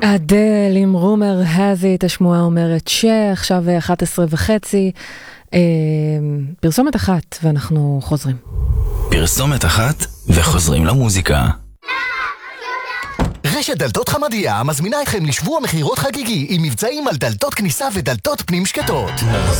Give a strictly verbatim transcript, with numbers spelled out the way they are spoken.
אדל עם רומר הזית, השמועה אומרת שעכשיו אחת עשרה וחצי, אה, פרסומת אחת ואנחנו חוזרים. פרסומת אחת וחוזרים למוזיקה. רשת דלתות חמדיה מזמינה אתכם לשבוע מחירות חגיגי עם מבצעים על דלתות כניסה ודלתות פנים שקטות.